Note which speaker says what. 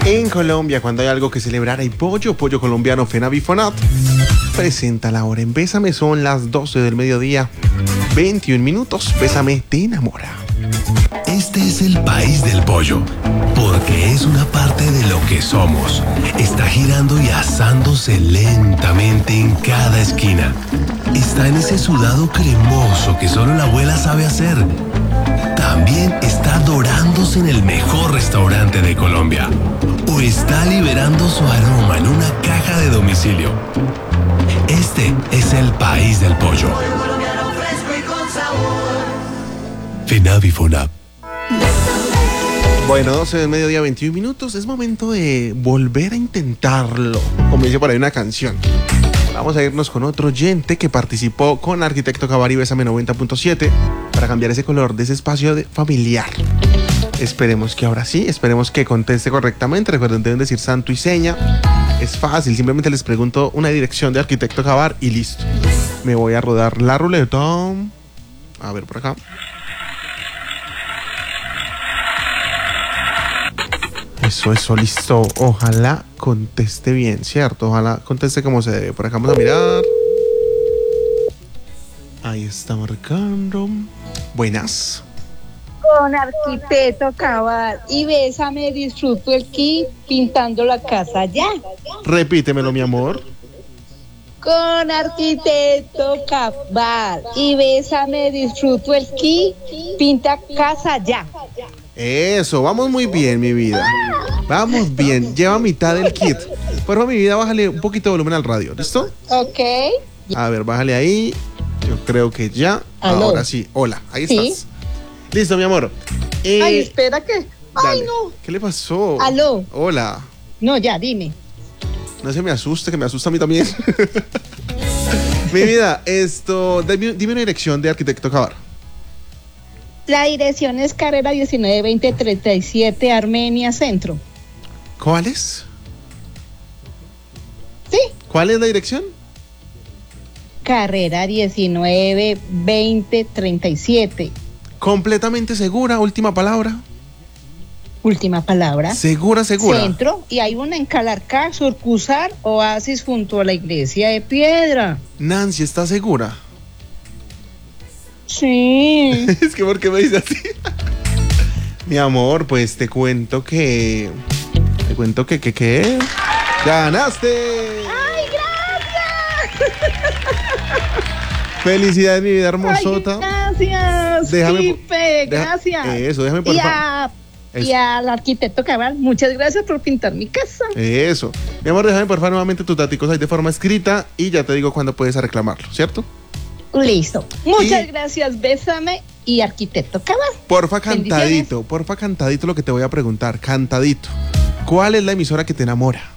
Speaker 1: En Colombia, cuando hay algo que celebrar, hay pollo colombiano FENAVIFONAT. Presenta la hora en Bésame, son las 12 del mediodía, 21 minutos. Bésame te enamora.
Speaker 2: Este es el país del pollo, porque es una parte de lo que somos. Está girando y asándose lentamente en cada esquina. Está en ese sudado cremoso que solo la abuela sabe hacer. También está dorándose en el mejor restaurante de Colombia. O está liberando su aroma en una caja de domicilio. Este es el país del pollo. FENAVIFONAT.
Speaker 1: Bueno, 12 del mediodía, 21 minutos. Es momento de volver a intentarlo, como dice por ahí una canción. Vamos a irnos con otro oyente que participó con Arquitecto Cabar y Bésame 90.7 para cambiar ese color de ese espacio familiar. Esperemos que ahora sí, esperemos que conteste correctamente. Recuerden, deben decir santo y seña. Es fácil, simplemente les pregunto una dirección de Arquitecto Cabar y listo. Me voy a rodar la ruleta. A ver por acá. Eso, listo. Ojalá conteste bien, ¿cierto? Ojalá conteste como se debe. Por acá vamos a mirar. Ahí está marcando. Buenas.
Speaker 3: Con Arquitecto Cabar y Bésame disfruto el kit pintando la casa ya.
Speaker 1: Repítemelo, mi amor.
Speaker 3: Con Arquitecto Cabar y Bésame disfruto el kit pinta casa ya.
Speaker 1: Eso, vamos muy bien, mi vida. Vamos bien, lleva mitad del kit. Por favor, mi vida, bájale un poquito de volumen al radio, ¿listo?
Speaker 3: Ok.
Speaker 1: A ver, bájale ahí. Yo creo que ya.
Speaker 3: ¿Aló?
Speaker 1: Ahora sí. Hola, ahí
Speaker 3: ¿Sí?
Speaker 1: estás. Listo, mi amor.
Speaker 3: Ay, espera que... Ay,
Speaker 1: Dale.
Speaker 3: no.
Speaker 1: ¿Qué le pasó?
Speaker 3: ¿Aló?
Speaker 1: Hola.
Speaker 3: No, ya, dime.
Speaker 1: No se me asuste, que me asusta a mí también. Mi vida, dime una dirección de Arquitecto Cabar.
Speaker 3: La dirección es carrera 19-20-37, Armenia Centro.
Speaker 1: ¿Cuál es?
Speaker 3: Sí.
Speaker 1: ¿Cuál es la dirección?
Speaker 3: Carrera 19-20-37.
Speaker 1: Completamente segura, última palabra.
Speaker 3: Última palabra.
Speaker 1: Segura.
Speaker 3: Centro, y hay una en Calarcá, Surcusar, Oasis, junto a la iglesia de Piedra.
Speaker 1: Nancy, ¿estás segura?
Speaker 3: Sí.
Speaker 1: Es que, ¿por qué me dices así? Mi amor, pues te cuento que... ¿Qué? ¡Ganaste!
Speaker 3: ¡Ay, gracias!
Speaker 1: Felicidades, mi vida hermosota.
Speaker 3: Ay, gracias, Pipe, gracias.
Speaker 1: Eso, déjame por favor.
Speaker 3: Y al Arquitecto Cabral, muchas gracias por pintar mi casa.
Speaker 1: Eso. Mi amor, déjame por favor nuevamente tus datos ahí de forma escrita y ya te digo cuándo puedes reclamarlo, ¿cierto?
Speaker 3: Listo. Muchas gracias, Bésame y Arquitecto Cabral.
Speaker 1: Porfa, cantadito lo que te voy a preguntar, cantadito. ¿Cuál es la emisora que te enamora?